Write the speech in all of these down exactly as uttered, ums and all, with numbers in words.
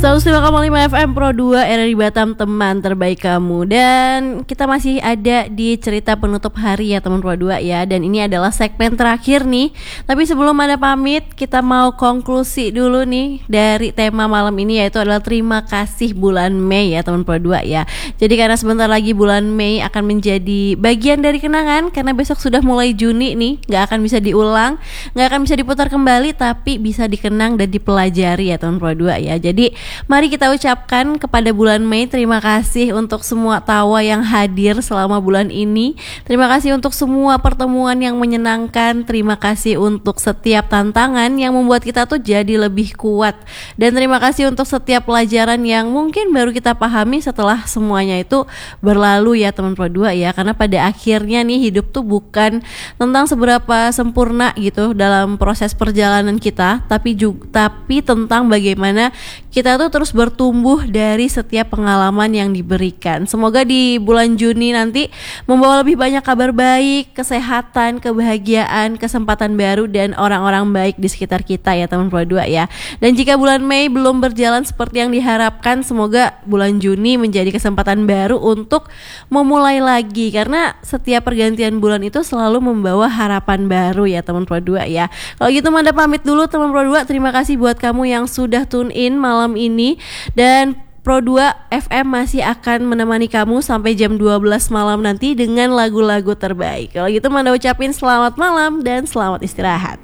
seratus lima koma lima F M Pro dua R R I Batam, teman terbaik kamu. Dan kita masih ada di cerita penutup hari ya teman Pro dua ya. Dan ini adalah segmen terakhir nih. Tapi sebelum ada pamit, kita mau konklusi dulu nih dari tema malam ini, yaitu adalah terima kasih bulan Mei ya teman Pro dua ya. Jadi karena sebentar lagi bulan Mei akan menjadi bagian dari kenangan, karena besok sudah mulai Juni nih, gak akan bisa diulang, gak akan bisa diputar kembali, tapi bisa dikenang dan dipelajari ya teman Pro dua ya. Jadi mari kita ucapkan kepada bulan Mei terima kasih untuk semua tawa yang hadir selama bulan ini. Terima kasih untuk semua pertemuan yang menyenangkan. Terima kasih untuk setiap tantangan yang membuat kita tuh jadi lebih kuat. Dan terima kasih untuk setiap pelajaran yang mungkin baru kita pahami setelah semuanya itu berlalu ya teman Pro dua ya. Karena pada akhirnya nih hidup tuh bukan tentang seberapa sempurna gitu dalam proses perjalanan kita, tapi juga tapi tentang bagaimana kita tuh terus bertumbuh dari setiap pengalaman yang diberikan. Semoga di bulan Juni nanti membawa lebih banyak kabar baik, kesehatan, kebahagiaan, kesempatan baru, dan orang-orang baik di sekitar kita ya teman Pro dua ya. Dan jika bulan Mei belum berjalan seperti yang diharapkan, semoga bulan Juni menjadi kesempatan baru untuk memulai lagi, karena setiap pergantian bulan itu selalu membawa harapan baru ya teman Pro dua ya. Kalau gitu Manda pamit dulu teman Pro dua. Terima kasih buat kamu yang sudah tune in malam ini, dan Pro dua F M masih akan menemani kamu sampai jam dua belas malam nanti dengan lagu-lagu terbaik. Kalau gitu Manda ucapin selamat malam dan selamat istirahat.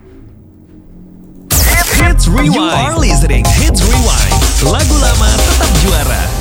Hits Rewind. You are listening Hits Rewind. Lagu lama tetap juara.